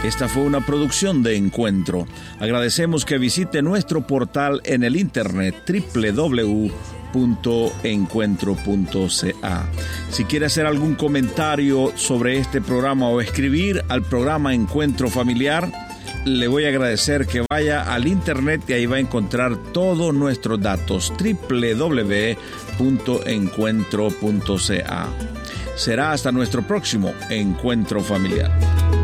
Esta fue una producción de Encuentro. Agradecemos que visite nuestro portal en el internet www.encuentro.ca. Si quiere hacer algún comentario sobre este programa o escribir al programa Encuentro Familiar, le voy a agradecer que vaya al internet y ahí va a encontrar todos nuestros datos, www.encuentro.ca. Será hasta nuestro próximo Encuentro Familiar.